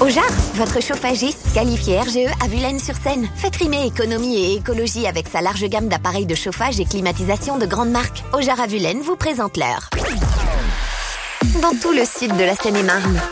Ojar, votre chauffagiste qualifié RGE à Vulaines-sur-Seine. Faites rimer économie et écologie avec sa large gamme d'appareils de chauffage et climatisation de grande marque. Ojar à Vulaines vous présente l'heure. Dans tout le sud de la Seine-et-Marne,